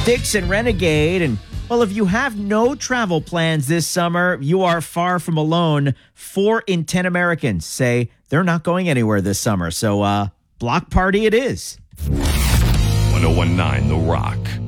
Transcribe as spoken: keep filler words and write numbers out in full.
Styx and Renegade. And, well, if you have no travel plans this summer, you are far from alone. Four in ten Americans say they're not going anywhere this summer. So, uh, block party it is. ten nineteen The Rock.